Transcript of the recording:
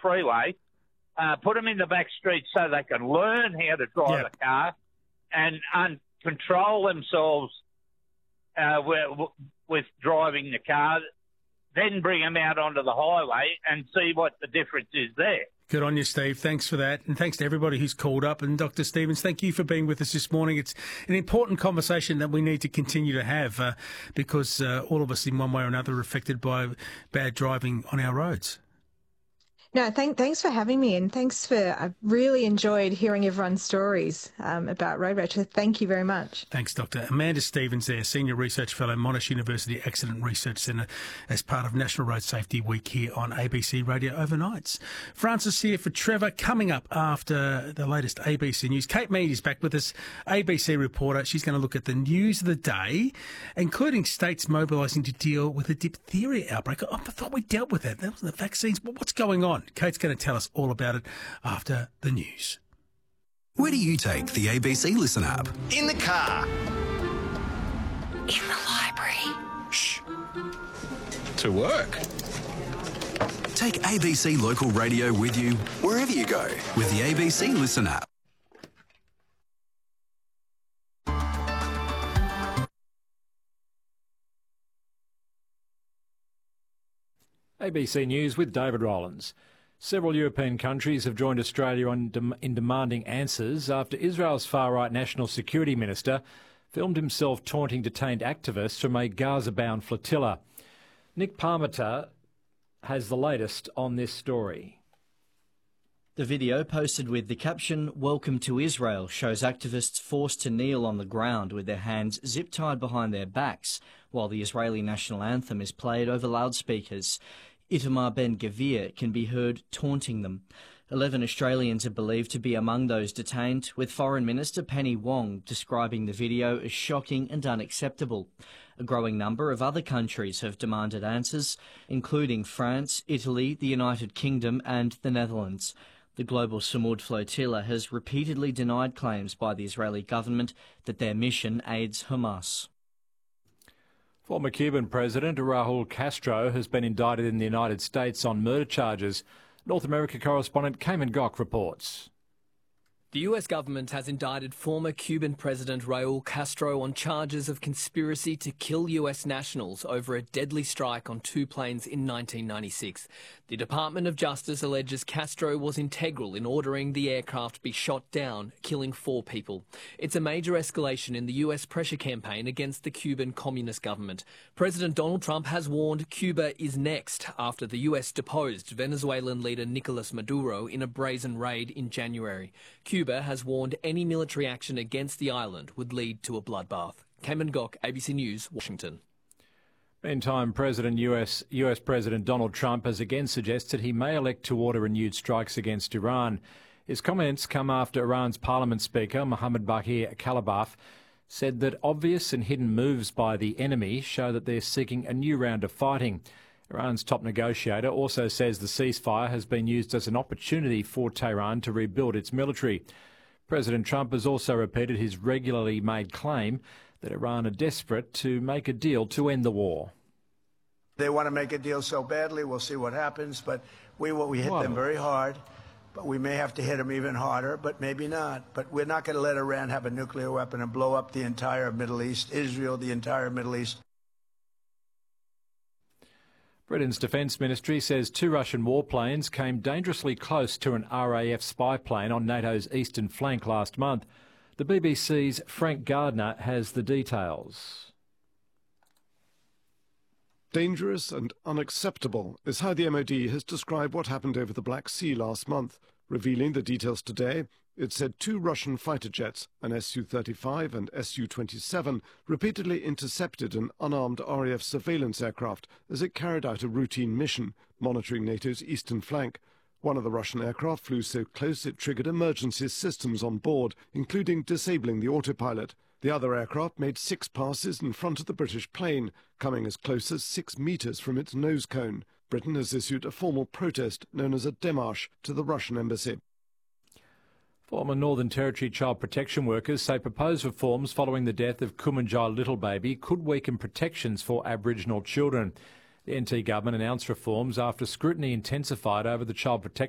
freeway, put them in the back streets so they can learn how to drive a car and control themselves with driving the car, then bring them out onto the highway and see what the difference is there. Good on you, Steve. Thanks for that. And thanks to everybody who's called up. And Dr. Stevens, thank you for being with us this morning. It's an important conversation that we need to continue to have because all of us in one way or another are affected by bad driving on our roads. No, thanks for having me, and I've really enjoyed hearing everyone's stories about road rage. So thank you very much. Thanks, Dr. Amanda Stevens there, Senior Research Fellow, Monash University Accident Research Centre, as part of National Road Safety Week here on ABC Radio Overnights. Francis here for Trevor. Coming up after the latest ABC News, Kate Mead is back with us, ABC reporter. She's going to look at the news of the day, including states mobilising to deal with a diphtheria outbreak. I thought we dealt with that. That was the vaccines. What's going on? Kate's going to tell us all about it after the news. Where do you take the ABC Listen app? In the car. In the library. Shh. To work. Take ABC Local Radio with you wherever you go with the ABC Listen app. ABC News with David Rowlands. Several European countries have joined Australia in demanding answers after Israel's far-right National Security Minister filmed himself taunting detained activists from a Gaza-bound flotilla. Nick Parmenter has the latest on this story. The video, posted with the caption, "Welcome to Israel," shows activists forced to kneel on the ground with their hands zip-tied behind their backs while the Israeli national anthem is played over loudspeakers. Itamar Ben-Gvir can be heard taunting them. 11 Australians are believed to be among those detained, with Foreign Minister Penny Wong describing the video as shocking and unacceptable. A growing number of other countries have demanded answers, including France, Italy, the United Kingdom and the Netherlands. The Global Samud flotilla has repeatedly denied claims by the Israeli government that their mission aids Hamas. Former Cuban President Raul Castro has been indicted in the United States on murder charges. North America correspondent Cayman Gock reports. The US government has indicted former Cuban President Raul Castro on charges of conspiracy to kill US nationals over a deadly strike on two planes in 1996. The Department of Justice alleges Castro was integral in ordering the aircraft be shot down, killing 4 people. It's a major escalation in the US pressure campaign against the Cuban Communist government. President Donald Trump has warned Cuba is next after the US deposed Venezuelan leader Nicolas Maduro in a brazen raid in January. Cuba has warned any military action against the island would lead to a bloodbath. Cayman Gock, ABC News, Washington. Meantime, US President Donald Trump has again suggested he may elect to order renewed strikes against Iran. His comments come after Iran's Parliament Speaker, Mohammad Baghir Khalibaf, said that obvious and hidden moves by the enemy show that they're seeking a new round of fighting. Iran's top negotiator also says the ceasefire has been used as an opportunity for Tehran to rebuild its military. President Trump has also repeated his regularly made claim that Iran are desperate to make a deal to end the war. They want to make a deal so badly, we'll see what happens, but we hit them very hard, but we may have to hit them even harder, but maybe not. But we're not going to let Iran have a nuclear weapon and blow up the entire Middle East, Israel, the entire Middle East. Britain's Defence Ministry says 2 Russian warplanes came dangerously close to an RAF spy plane on NATO's eastern flank last month. The BBC's Frank Gardner has the details. Dangerous and unacceptable is how the MOD has described what happened over the Black Sea last month. Revealing the details today, it said 2 Russian fighter jets, an Su-35 and Su-27, repeatedly intercepted an unarmed RAF surveillance aircraft as it carried out a routine mission, monitoring NATO's eastern flank. One of the Russian aircraft flew so close it triggered emergency systems on board, including disabling the autopilot. The other aircraft made 6 passes in front of the British plane, coming as close as 6 metres from its nose cone. Britain has issued a formal protest known as a démarche to the Russian embassy. Former Northern Territory child protection workers say proposed reforms following the death of Kumanjai Little Baby could weaken protections for Aboriginal children. The NT government announced reforms after scrutiny intensified over the child protection